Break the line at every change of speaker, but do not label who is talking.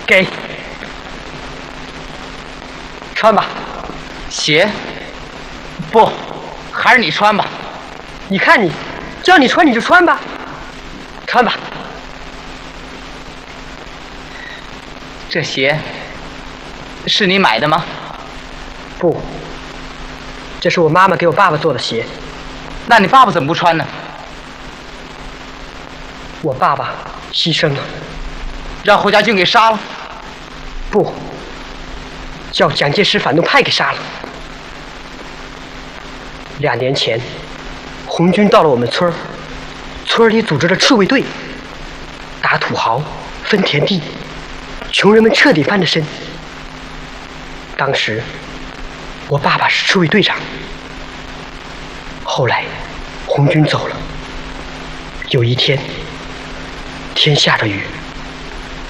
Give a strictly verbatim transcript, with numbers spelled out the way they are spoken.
给，穿吧。
鞋？不，还是你穿吧。
你看你，叫你穿你就穿吧，穿吧。
这鞋是你买的吗？
不，这是我妈妈给我爸爸做的鞋。
那你爸爸怎么不穿呢？
我爸爸牺牲了，
让侯家军给杀了？
不，叫蒋介石反动派给杀了。两年前，红军到了我们村儿，村里组织了赤卫队，打土豪，分田地，穷人们彻底翻了身。当时，我爸爸是赤卫队长。后来，红军走了。有一天，天下着雨。